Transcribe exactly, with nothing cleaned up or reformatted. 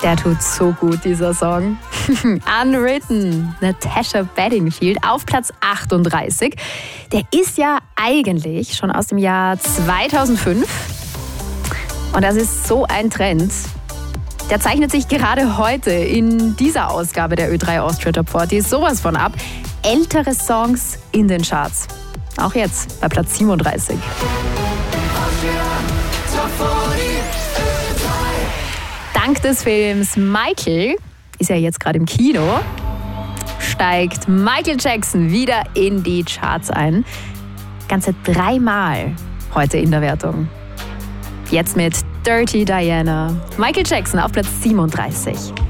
Der tut so gut, dieser Song. Unwritten, Natasha Bedingfield auf Platz achtunddreißig. Der ist ja eigentlich schon aus dem Jahr zweitausendfünf. Und das ist so ein Trend. Der zeichnet sich gerade heute in dieser Ausgabe der Ö drei Austria Top vierzig sowas von ab. Ältere Songs in den Charts. Auch jetzt bei Platz siebenunddreißig. Dank des Films Michael, ist ja jetzt gerade im Kino, steigt Michael Jackson wieder in die Charts ein. Ganze dreimal heute in der Wertung. Jetzt mit Dirty Diana. Michael Jackson auf Platz siebenunddreißig.